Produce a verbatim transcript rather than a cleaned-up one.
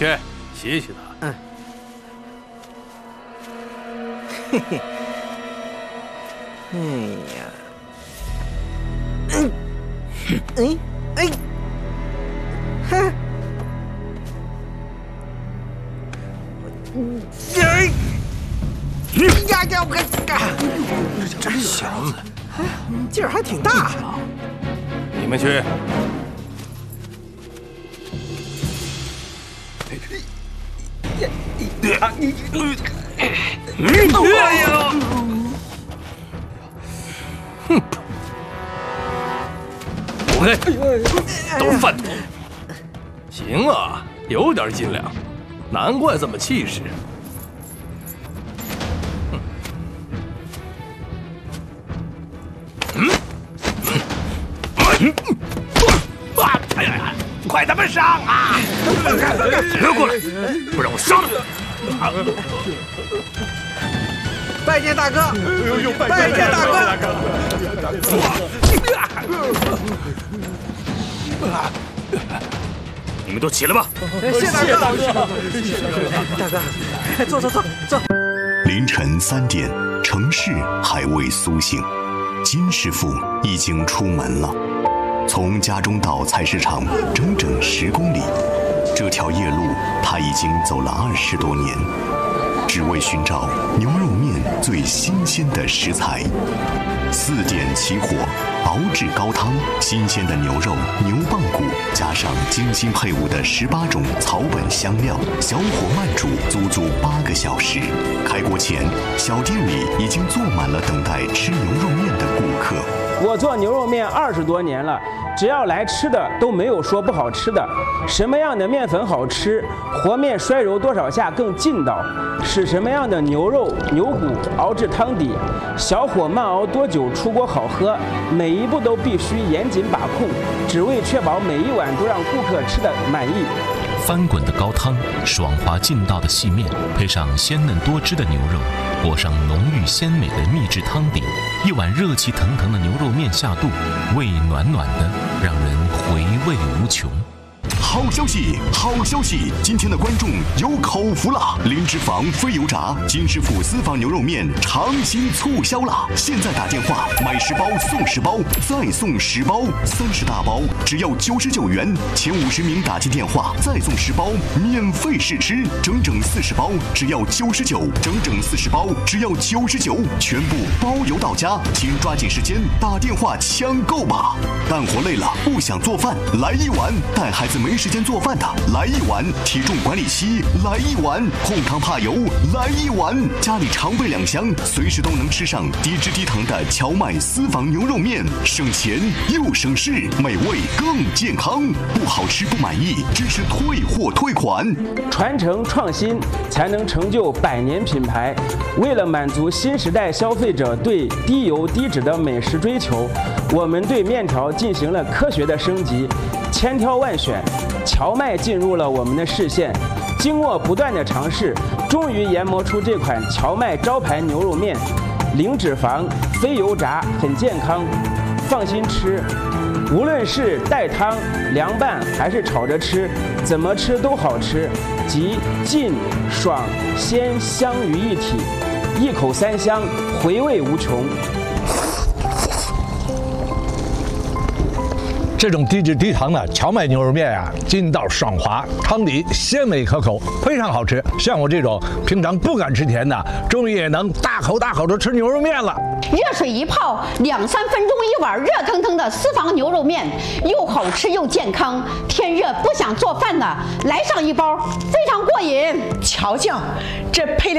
去洗洗它。 嗯。嘿嘿。哎呀。嗯。哎哎。哼。哎。呀呀！我这真响了， 劲儿还挺大。 你们去。哎呀！哼！滚开！都是饭桶。行啊，有点斤两，难怪这么气势。嗯，嗯，啊！哎呀，快他妈上啊！别过来，不然我杀了你！ 拜见大哥！拜见大哥！ 你们都起来吧！ 谢大哥！大哥，坐坐坐坐。 凌晨三点，城市还未苏醒。金师傅已经出门了，从家中到菜市场整整十公里，这条夜路他已经走了二十多年，只为寻找牛肉面最新鲜的食材。四点起火，熬制高汤，新鲜的牛肉、牛棒骨，加上精心配伍的十八种草本香料，小火慢煮足足八个小时。开锅前，小店里已经坐满了等待吃牛肉面的顾客。 我做牛肉面二十多年了，只要来吃的都没有说不好吃的。什么样的面粉好吃，和面摔揉多少下更劲道，使什么样的牛肉、牛骨熬制汤底，小火慢熬多久出锅好喝，每一步都必须严谨把控，只为确保每一碗都让顾客吃得满意。 翻滚的高汤，爽滑劲道的细面，配上鲜嫩多汁的牛肉，裹上浓郁鲜美的秘制汤底，一碗热气腾腾的牛肉面下肚，胃暖暖的，让人回味无穷。 好消息，好消息！今天的观众有口福了，零脂肪、非油炸金师傅私房牛肉面长期促销了！现在打电话买十包送十包，再送十包，三十大包只要九十九元，前五十名打进电话再送十包，免费试吃，整整四十包只要九十九，整整四十包只要九十九，全部包邮到家，请抓紧时间打电话抢购吧！干活累了不想做饭，来一碗；带孩子没时间做饭的，来一碗；体重管理期，来一碗；控糖怕油，来一碗；家里常备两箱，随时都能吃上低脂低糖的荞麦私房牛肉面，省钱又省事，美味更健康。不好吃不满意，支持退货退款。 传承创新，才能成就百年品牌。为了满足新时代消费者对低油低脂的美食追求，我们对面条进行了科学的升级，千挑万选，荞麦进入了我们的视线。经过不断的尝试，终于研磨出这款荞麦招牌牛肉面，零脂肪、非油炸，很健康，放心吃。无论是带汤、凉拌还是炒着吃，怎么吃都好吃，即劲、爽、鲜、香于一体，一口三香，回味无穷。 这种低脂低糖的荞麦牛肉面啊，筋道爽滑，汤底鲜美可口，非常好吃。像我这种平常不敢吃甜的，终于也能大口大口的吃牛肉面了。 热水一泡，两三分钟一碗热腾腾的私房牛肉面，又好吃又健康。天热不想做饭的，来上一包，非常过瘾。 瞧瞧，这配料。